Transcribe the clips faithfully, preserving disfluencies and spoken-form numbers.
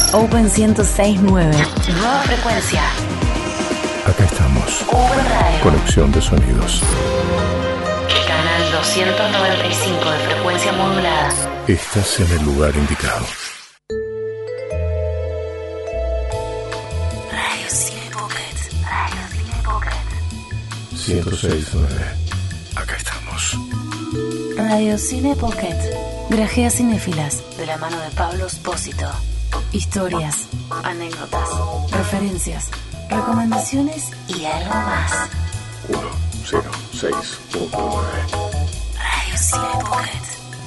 Open ciento seis punto nueve. Nueva frecuencia. Acá estamos. Open Radio. Conexión de sonidos. Canal doscientos noventa y cinco de frecuencia modulada. Estás en el lugar indicado. Radio Cine Pocket. Radio Cine Pocket. ciento seis punto nueve. Acá estamos. Radio Cine Pocket. Grajeas cinéfilas de la mano de Pablo Espósito. Historias, anécdotas, referencias, recomendaciones y algo más. uno cero seis punto nueve. Radio Cine Pocket.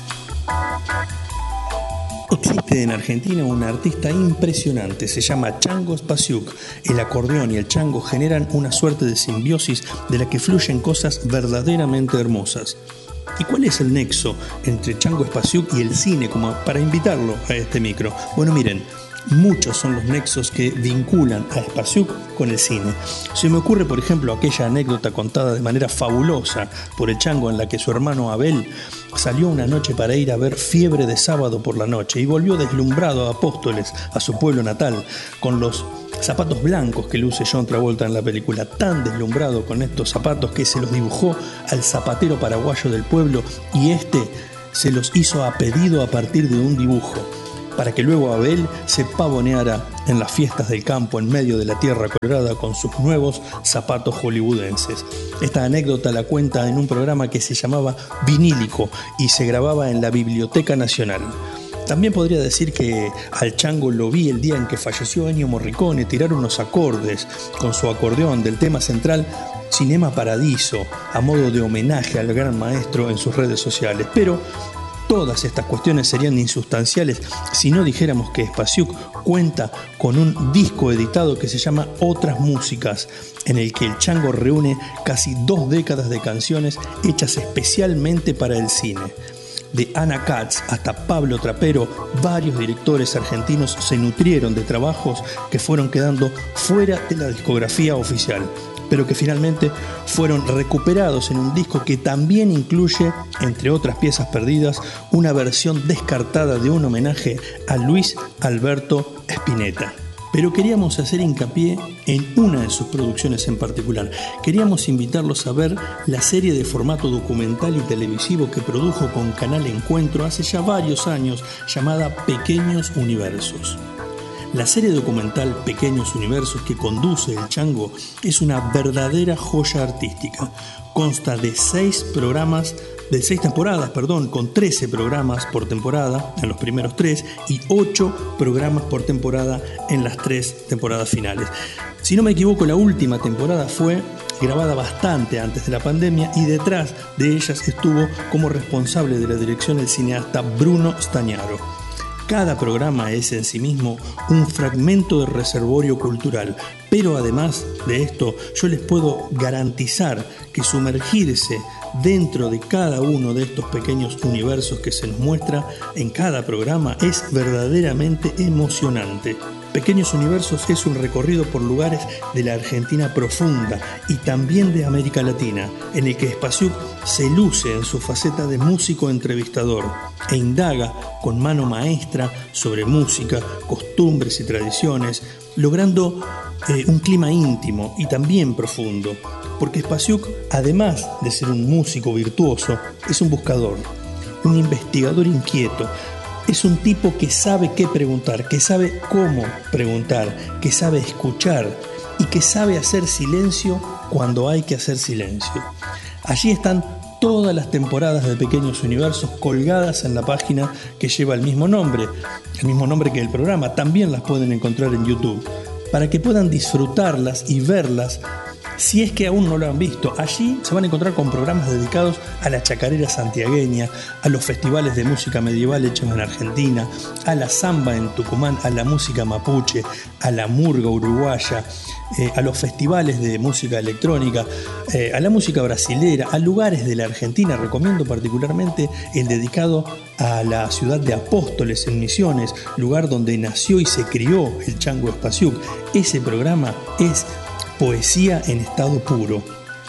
Existe en Argentina un artista impresionante, se llama Chango Spasiuk. El acordeón y el chango generan una suerte de simbiosis de la que fluyen cosas verdaderamente hermosas. ¿Y cuál es el nexo entre Chango Spasiuk y el cine como para invitarlo a este micro? Bueno, miren, muchos son los nexos que vinculan a Spasiuk con el cine. Se me ocurre, por ejemplo, aquella anécdota contada de manera fabulosa por el Chango en la que su hermano Abel salió una noche para ir a ver Fiebre de sábado por la noche y volvió deslumbrado a Apóstoles, a su pueblo natal, con los zapatos blancos que luce John Travolta en la película, tan deslumbrado con estos zapatos que se los dibujó al zapatero paraguayo del pueblo y este se los hizo a pedido a partir de un dibujo, para que luego Abel se pavoneara en las fiestas del campo en medio de la tierra colorada con sus nuevos zapatos hollywoodenses. Esta anécdota la cuenta en un programa que se llamaba Vinílico y se grababa en la Biblioteca Nacional. También podría decir que al Chango lo vi el día en que falleció Ennio Morricone tirar unos acordes con su acordeón del tema central Cinema Paradiso a modo de homenaje al gran maestro en sus redes sociales. Pero todas estas cuestiones serían insustanciales si no dijéramos que Spasiuk cuenta con un disco editado que se llama Otras Músicas, en el que el Chango reúne casi dos décadas de canciones hechas especialmente para el cine. De Ana Katz hasta Pablo Trapero, varios directores argentinos se nutrieron de trabajos que fueron quedando fuera de la discografía oficial, pero que finalmente fueron recuperados en un disco que también incluye, entre otras piezas perdidas, una versión descartada de un homenaje a Luis Alberto Spinetta. Pero queríamos hacer hincapié en una de sus producciones en particular. Queríamos invitarlos a ver la serie de formato documental y televisivo que produjo con Canal Encuentro hace ya varios años, llamada Pequeños Universos. La serie documental Pequeños Universos que conduce el Chango es una verdadera joya artística. Consta de seis programas, de seis temporadas, perdón, con trece programas por temporada en los primeros tres y ocho programas por temporada en las tres temporadas finales. Si no me equivoco, la última temporada fue grabada bastante antes de la pandemia y detrás de ellas estuvo como responsable de la dirección el cineasta Bruno Stagnaro. Cada programa es en sí mismo un fragmento de reservorio cultural, pero además de esto yo les puedo garantizar que sumergirse dentro de cada uno de estos pequeños universos que se nos muestra en cada programa es verdaderamente emocionante. Pequeños Universos es un recorrido por lugares de la Argentina profunda y también de América Latina, en el que Spasiuk se luce en su faceta de músico entrevistador e indaga con mano maestra sobre música, costumbres y tradiciones, logrando eh, un clima íntimo y también profundo, porque Spasiuk, además de ser un músico virtuoso, es un buscador, un investigador inquieto. Es un tipo que sabe qué preguntar, que sabe cómo preguntar, que sabe escuchar y que sabe hacer silencio cuando hay que hacer silencio. Allí están todas las temporadas de Pequeños Universos colgadas en la página que lleva el mismo nombre, el mismo nombre que el programa. También las pueden encontrar en YouTube, para que puedan disfrutarlas y verlas. Si es que aún no lo han visto, allí se van a encontrar con programas dedicados a la chacarera santiagueña, a los festivales de música medieval hechos en Argentina, a la samba en Tucumán, a la música mapuche, a la murga uruguaya, eh, a los festivales de música electrónica, eh, a la música brasilera, a lugares de la Argentina. Recomiendo particularmente el dedicado a la ciudad de Apóstoles en Misiones, lugar donde nació y se crió el Chango Spasiuk. Ese programa es poesía en estado puro.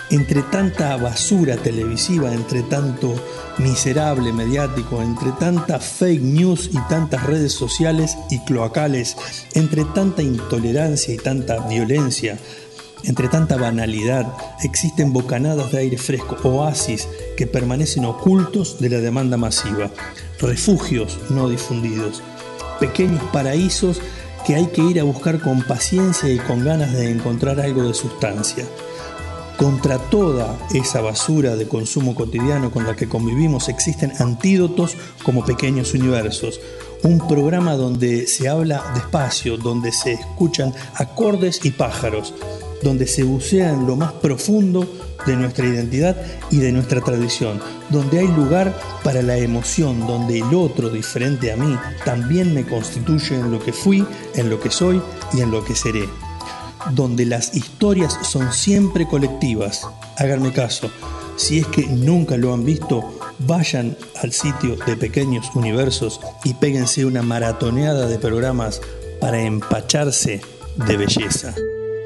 Entre tanta basura televisiva, entre tanto miserable mediático, entre tanta fake news y tantas redes sociales y cloacales, entre tanta intolerancia y tanta violencia, entre tanta banalidad, existen bocanadas de aire fresco, oasis que permanecen ocultos de la demanda masiva, refugios no difundidos, pequeños paraísos que hay que ir a buscar con paciencia y con ganas de encontrar algo de sustancia. Contra toda esa basura de consumo cotidiano con la que convivimos existen antídotos como Pequeños Universos, un programa donde se habla despacio, donde se escuchan acordes y pájaros, donde se bucea en lo más profundo de nuestra identidad y de nuestra tradición, donde hay lugar para la emoción, donde el otro diferente a mí también me constituye en lo que fui, en lo que soy y en lo que seré, donde las historias son siempre colectivas. Háganme caso, si es que nunca lo han visto, vayan al sitio de Pequeños Universos y péguense una maratoneada de programas para empacharse de belleza.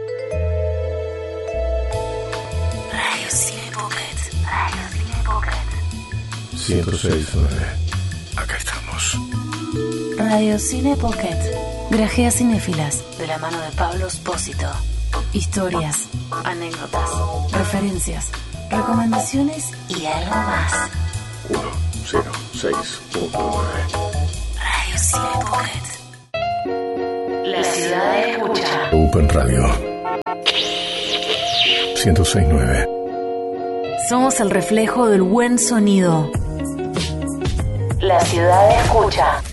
Radio Cine Pocket. Radio Cine Pocket. ciento seis punto nueve. Acá estamos. Radio Cine Pocket. Grajea cinéfilas de la mano de Pablo Espósito. Historias, anécdotas, referencias, recomendaciones y algo más. uno cero seis punto nueve. Radio Cine Pocket. La ciudad escucha. Open Radio. ciento seis punto nueve. Somos el reflejo del buen sonido. La ciudad escucha.